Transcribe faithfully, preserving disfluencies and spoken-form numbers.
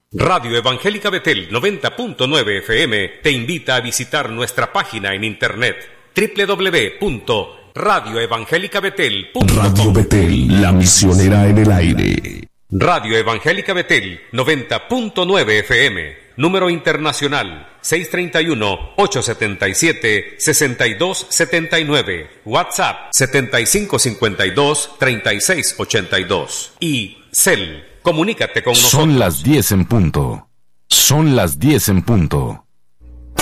Radio Evangélica Betel noventa punto nueve F M te invita a visitar nuestra página en internet doble u doble u doble u punto radio evangélica betel punto com. Radio Betel, la misionera en el aire. Radio Evangélica Betel noventa punto nueve F M, número internacional seis tres uno, ocho siete siete, seis dos siete nueve, WhatsApp setenta y cinco cincuenta y dos, treinta y seis ochenta y dos y Cel. Comunícate con nosotros. Son las diez en punto. Son las diez en punto.